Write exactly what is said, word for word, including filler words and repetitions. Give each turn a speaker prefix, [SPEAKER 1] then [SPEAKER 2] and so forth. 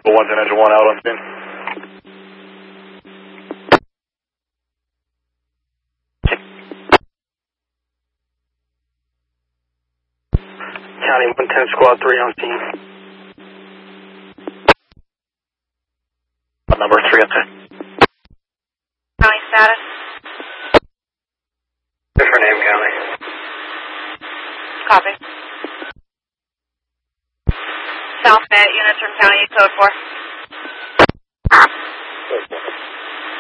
[SPEAKER 1] one ten engine one out on scene.
[SPEAKER 2] County one ten squad three on scene.
[SPEAKER 1] Number three on scene.
[SPEAKER 3] County status.
[SPEAKER 2] Different name, County.
[SPEAKER 3] Copy. South Net units from County code four.